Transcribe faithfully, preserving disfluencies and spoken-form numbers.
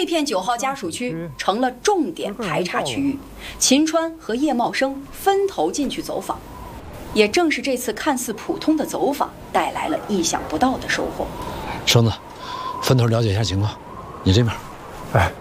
片九号家属区成了重点排查区域，秦川和叶茂生分头进去走访。也正是这次看似普通的走访，带来了意想不到的收获。 生子，分头了解一下情况，你这边。 哎。